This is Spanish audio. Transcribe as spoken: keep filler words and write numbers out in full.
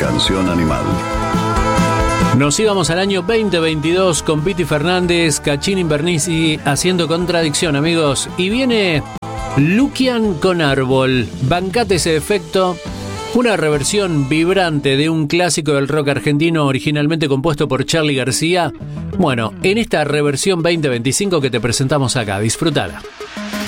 Canción Animal. Nos íbamos al año veinte veintidós con Piti Fernández, Cachín Invernizzi haciendo contradicción, amigos. Y viene Lukian con Árbol. Bancate ese efecto. Una reversión vibrante de un clásico del rock argentino originalmente compuesto por Charly García. Bueno, en esta reversión veinte veinticinco que te presentamos acá, disfrútala.